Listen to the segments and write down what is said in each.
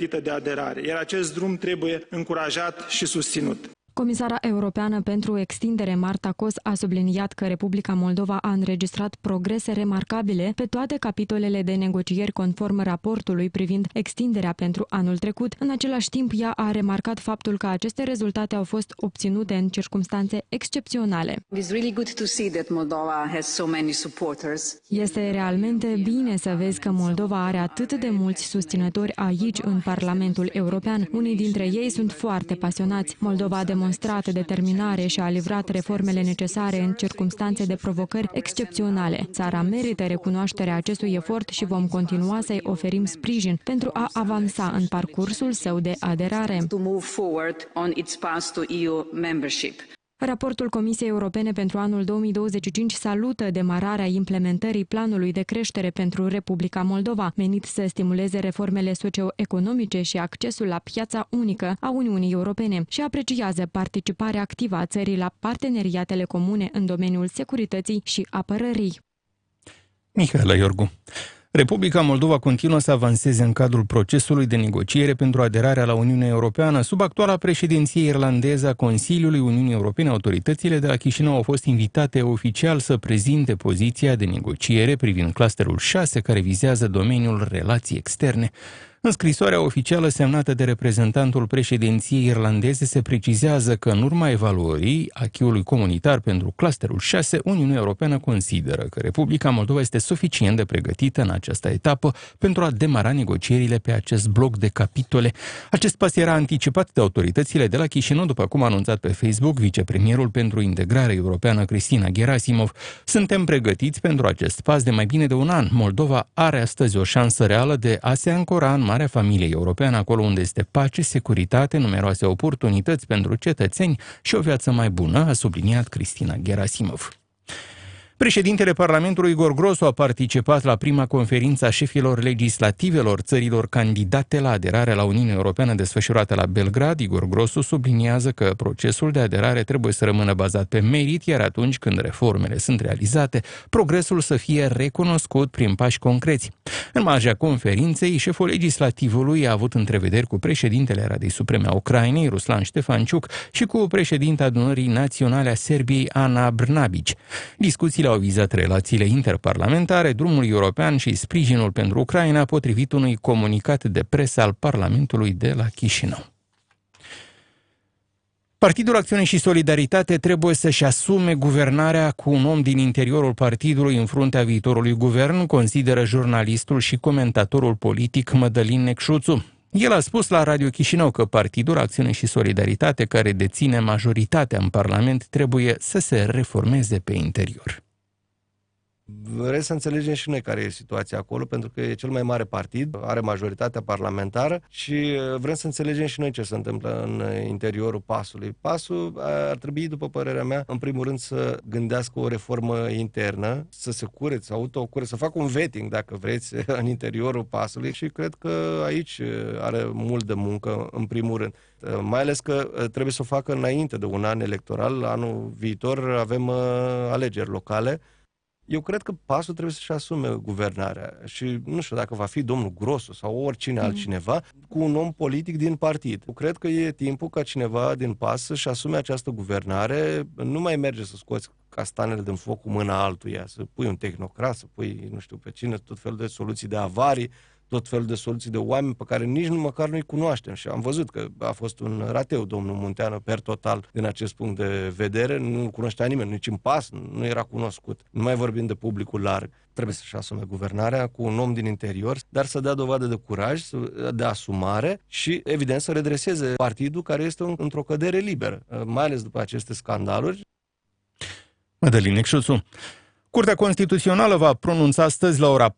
pregătită de aderare, iar acest drum trebuie încurajat și susținut. Comisara europeană pentru extindere, Marta Kos, a subliniat că Republica Moldova a înregistrat progrese remarcabile pe toate capitolele de negocieri conform raportului privind extinderea pentru anul trecut. În același timp, ea a remarcat faptul că aceste rezultate au fost obținute în circumstanțe excepționale. Este realmente bine să vezi că Moldova are atât de mulți susținători aici, în Parlamentul European. Unii dintre ei sunt foarte pasionați. Moldova a demonstrat determinare și a livrat reformele necesare în circumstanțe de provocări excepționale. Țara merită recunoașterea acestui efort și vom continua să-i oferim sprijin pentru a avansa în parcursul său de aderare. Raportul Comisiei Europene pentru anul 2025 salută demararea implementării planului de creștere pentru Republica Moldova, menit să stimuleze reformele socioeconomice și accesul la piața unică a Uniunii Europene și apreciază participarea activă a țării la parteneriatele comune în domeniul securității și apărării. Mihaela Iorgu. Republica Moldova continuă să avanseze în cadrul procesului de negociere pentru aderarea la Uniunea Europeană. Sub actuala președinție irlandeză a Consiliului Uniunii Europene, autoritățile de la Chișinău au fost invitate oficial să prezinte poziția de negociere privind clusterul 6, care vizează domeniul relații externe. În scrisoarea oficială semnată de reprezentantul președinției irlandeze se precizează că în urma evaluării acquis-ului comunitar pentru clusterul 6, Uniunea Europeană consideră că Republica Moldova este suficient de pregătită în această etapă pentru a demara negocierile pe acest bloc de capitole. Acest pas era anticipat de autoritățile de la Chișinău, după cum a anunțat pe Facebook vicepremierul pentru integrare europeană Cristina Gerasimov. Suntem pregătiți pentru acest pas de mai bine de un an. Moldova are astăzi o șansă reală de a se ancora în marea familie europeană, acolo unde este pace, securitate, numeroase oportunități pentru cetățeni și o viață mai bună, a subliniat Cristina Gerasimov. Președintele Parlamentului Igor Grosu a participat la prima conferință a șefilor legislativelor țărilor candidate la aderarea la Uniunea Europeană desfășurată la Belgrad. Igor Grosu subliniază că procesul de aderare trebuie să rămână bazat pe merit, iar atunci când reformele sunt realizate, progresul să fie recunoscut prin pași concreți. În marja conferinței, șeful legislativului a avut întrevederi cu președintele Radei Supreme a Ucrainei, Ruslan Ștefanciuc, și cu președinta Adunării Naționale a Serbiei, Ana Brnabić. Discuțiile au vizat relațiile interparlamentare, drumul european și sprijinul pentru Ucraina, potrivit unui comunicat de presă al Parlamentului de la Chișinău. Partidul Acțiune și Solidaritate trebuie să-și asume guvernarea cu un om din interiorul partidului în fruntea viitorului guvern, consideră jurnalistul și comentatorul politic Mădălin Necșuțu. El a spus la Radio Chișinău că Partidul Acțiune și Solidaritate, care deține majoritatea în Parlament, trebuie să se reformeze pe interior. Vrem să înțelegem și noi care e situația acolo, pentru că e cel mai mare partid, are majoritatea parlamentară și vrem să înțelegem și noi ce se întâmplă în interiorul PAS-ului. PAS-ul ar trebui, după părerea mea, în primul rând să gândească o reformă internă, să se curețe, să autocurețe, să facă un vetting, dacă vreți, în interiorul PAS-ului și cred că aici are mult de muncă, în primul rând. Mai ales că trebuie să o facă înainte de un an electoral. Anul viitor avem alegeri locale. Eu cred că PAS-ul trebuie să-și asume guvernarea și nu știu dacă va fi domnul Grosu sau oricine altcineva cu un om politic din partid. Eu cred că e timpul ca cineva din PAS să-și asume această guvernare. Nu mai merge să scoți castanele din foc cu mâna altuia, să pui un tehnocrat, să pui nu știu pe cine, tot felul de soluții de avarii, tot felul de soluții de oameni pe care nici măcar nu-i cunoaștem. Și am văzut că a fost un rateu domnul Munteanu per total din acest punct de vedere. Nu cunoștea nimeni, nici în PAS, nu era cunoscut. Nu mai vorbim de publicul larg. Trebuie să-și asume guvernarea cu un om din interior, dar să dea dovadă de curaj, de asumare și, evident, să redreseze partidul care este într-o cădere liberă, mai ales după aceste scandaluri. Mădălin Necșuțu. Curtea Constituțională va pronunța astăzi la ora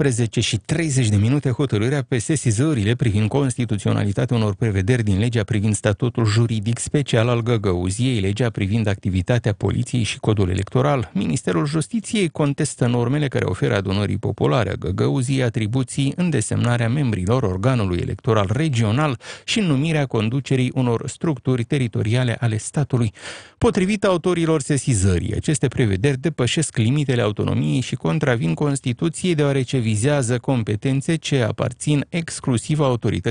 14:30 hotărârea pe sesizările privind constituționalitatea unor prevederi din legea privind statutul juridic special al Găgăuziei, legea privind activitatea poliției și codul electoral. Ministerul Justiției contestă normele care oferă adunării populare a Găgăuziei atribuții în desemnarea membrilor organului electoral regional și în numirea conducerii unor structuri teritoriale ale statului. Potrivit autorilor sesizării, aceste prevederi depășesc limitele autonomiei și contravin Constituției, deoarece vizează competențe ce aparțin exclusiv autorității